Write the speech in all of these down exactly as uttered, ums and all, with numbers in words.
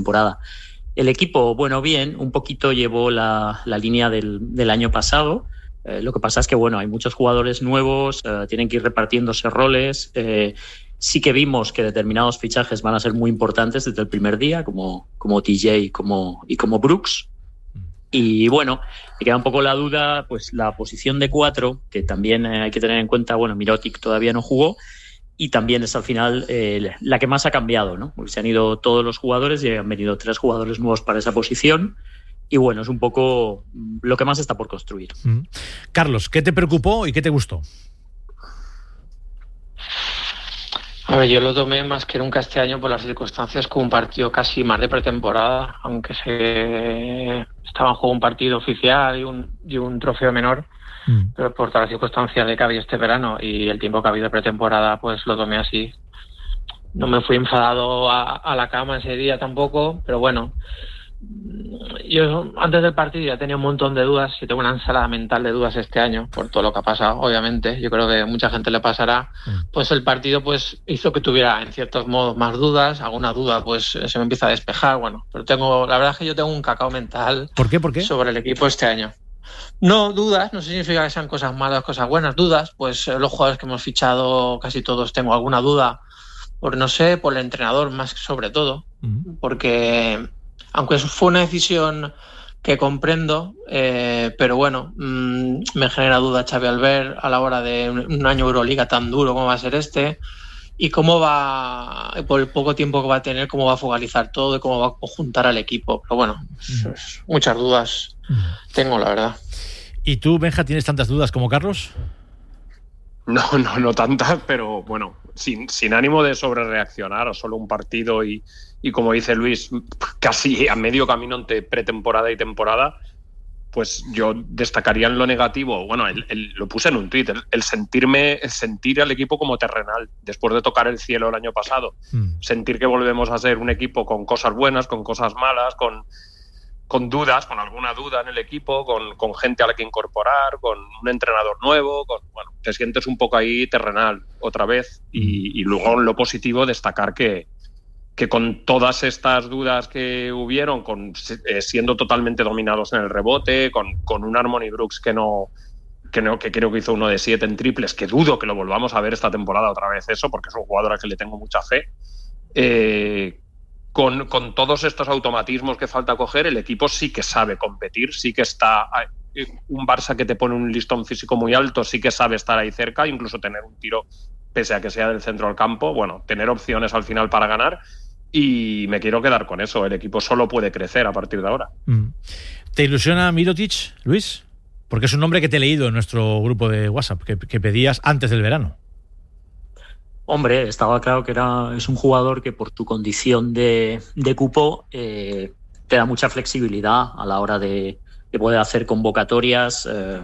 pretemporada. El equipo, bueno, bien, un poquito llevó la, la línea del, del año pasado. Eh, lo que pasa es que, bueno, hay muchos jugadores nuevos, eh, tienen que ir repartiéndose roles. Eh, sí que vimos que determinados fichajes van a ser muy importantes desde el primer día, como, como T J y como, y como Brooks. Y bueno, me queda un poco la duda, pues la posición de cuatro, que también hay que tener en cuenta, bueno, Mirotic todavía no jugó, y también es al final eh, la que más ha cambiado, ¿no? Porque se han ido todos los jugadores y han venido tres jugadores nuevos para esa posición. Y bueno, es un poco lo que más está por construir. Mm. Carlos, ¿qué te preocupó y qué te gustó? A ver, yo lo tomé más que nunca este año por las circunstancias como un partido casi más de pretemporada, aunque se estaba en juego un partido oficial y un, y un trofeo menor, mm. pero por todas las circunstancias de que había este verano y el tiempo que ha habido de pretemporada, pues lo tomé así. No me fui enfadado a, a la cama ese día tampoco, pero bueno, yo antes del partido ya tenía un montón de dudas y tengo una ensalada mental de dudas este año por todo lo que ha pasado, obviamente. Yo creo que a mucha gente le pasará. Pues el partido pues hizo que tuviera en ciertos modos más dudas, alguna duda pues se me empieza a despejar, bueno, pero tengo, la verdad es que yo tengo un cacao mental. ¿Por qué? ¿Por qué? Sobre el equipo este año. No, dudas, no significa que sean cosas malas, cosas buenas, dudas, pues los jugadores que hemos fichado casi todos tengo alguna duda, por no sé, por el entrenador más sobre todo, uh-huh. porque aunque fue una decisión que comprendo, eh, pero bueno, mmm, me genera duda Xavi Albert a la hora de un, un año Euroliga tan duro como va a ser este, y cómo va, por el poco tiempo que va a tener, cómo va a focalizar todo y cómo va a conjuntar al equipo. Pero bueno, uh-huh. muchas dudas uh-huh. tengo, la verdad. ¿Y tú, Benja, tienes tantas dudas como Carlos? No, no, no tantas, pero bueno, sin, sin ánimo de sobrereaccionar a solo un partido y Y como dice Luis, casi a medio camino entre pretemporada y temporada, pues yo destacaría en lo negativo, bueno, el, el, lo puse en un tuit, el, el sentirme, el sentir al equipo como terrenal, después de tocar el cielo el año pasado. Mm. Sentir que volvemos a ser un equipo con cosas buenas, con cosas malas, con, con dudas, con alguna duda en el equipo, con, con gente a la que incorporar, con un entrenador nuevo, con, bueno, te sientes un poco ahí terrenal otra vez. Y, y luego en lo positivo destacar que que con todas estas dudas que hubieron, con, eh, siendo totalmente dominados en el rebote, con, con un Harmony Brooks que no, que no, que creo que hizo uno de siete en triples, que dudo que lo volvamos a ver esta temporada otra vez eso, porque es un jugador al que le tengo mucha fe, eh, con, con todos estos automatismos que falta coger, el equipo sí que sabe competir, sí que está, un Barça que te pone un listón físico muy alto, sí que sabe estar ahí cerca, incluso tener un tiro, pese a que sea del centro del campo, bueno, tener opciones al final para ganar. Y me quiero quedar con eso. El equipo solo puede crecer a partir de ahora. ¿Te ilusiona Mirotic, Luis? Porque es un nombre que te he leído en nuestro grupo de WhatsApp, que, que pedías antes del verano. Hombre, estaba claro que era, es un jugador que por tu condición de, de cupo eh, te da mucha flexibilidad a la hora de, de poder hacer convocatorias eh,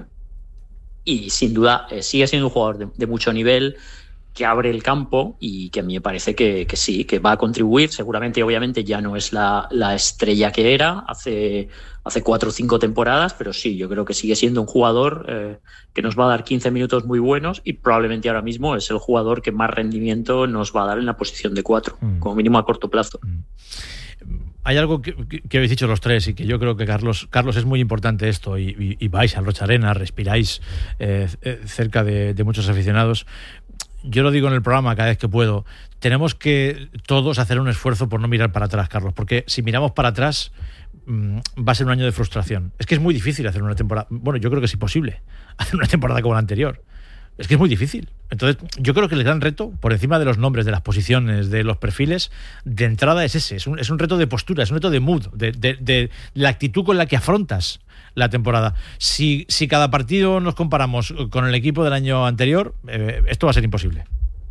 y sin duda eh, sigue siendo un jugador de, de mucho nivel, que abre el campo y que a mí me parece que, que sí, que va a contribuir. Seguramente, obviamente, ya no es la, la estrella que era hace, hace cuatro o cinco temporadas, pero sí, yo creo que sigue siendo un jugador eh, que nos va a dar quince minutos muy buenos y probablemente ahora mismo es el jugador que más rendimiento nos va a dar en la posición de cuatro, mm. como mínimo a corto plazo. Mm. Hay algo que, que habéis dicho los tres y que yo creo que Carlos, Carlos es muy importante esto y, y, y vais al Rocha Arena, respiráis eh, cerca de, de muchos aficionados. Yo lo digo en el programa cada vez que puedo, tenemos que todos hacer un esfuerzo por no mirar para atrás, Carlos, porque si miramos para atrás mmm, va a ser un año de frustración. Es que es muy difícil hacer una temporada, bueno, yo creo que es imposible hacer una temporada como la anterior. Es que es muy difícil. Entonces, yo creo que el gran reto, por encima de los nombres, de las posiciones, de los perfiles, de entrada es ese. Es un, es un reto de postura, es un reto de mood, de, de, de la actitud con la que afrontas la temporada. Si, si cada partido nos comparamos con el equipo del año anterior, eh, esto va a ser imposible.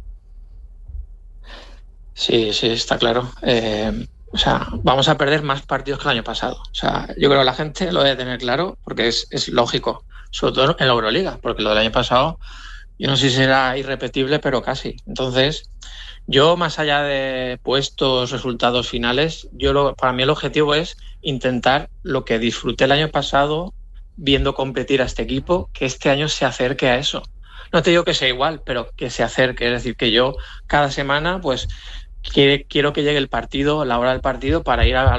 Sí, sí, está claro. Eh, o sea, vamos a perder más partidos que el año pasado. O sea, yo creo que la gente lo debe tener claro porque es, es lógico, sobre todo en la Euroliga, porque lo del año pasado yo no sé si será irrepetible, pero casi. Entonces, yo más allá de puestos, resultados finales, yo lo, para mí el objetivo es intentar lo que disfruté el año pasado viendo competir a este equipo, que este año se acerque a eso. No te digo que sea igual, pero que se acerque. Es decir, que yo cada semana pues quiero que llegue el partido, la hora del partido, para ir a